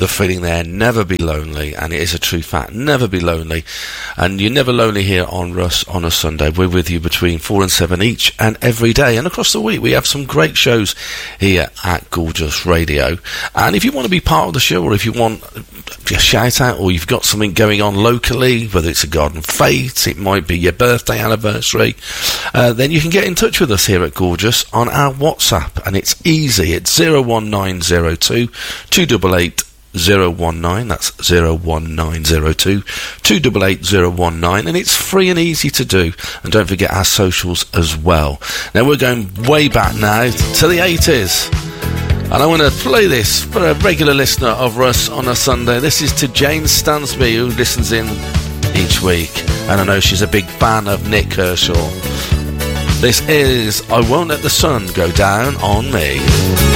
the feeling there, never be lonely, and it is a true fact, never be lonely, and you're never lonely here on Russ on a Sunday. We're with you between 4 and 7 each and every day, and across the week we have some great shows here at Gorgeous Radio. And if you want to be part of the show, or if you want a shout out, or you've got something going on locally, whether it's a garden fete, it might be your birthday anniversary, then you can get in touch with us here at Gorgeous on our WhatsApp, and it's easy. It's 01902 288 019, that's 01902 288 019, and it's free and easy to do. And don't forget our socials as well. Now we're going way back now to the 80s, and I want to play this for a regular listener of Russ on a Sunday. This is to Jane Stansby, who listens in each week, and I know she's a big fan of Nick Kershaw. This is I Won't Let the Sun Go Down on Me.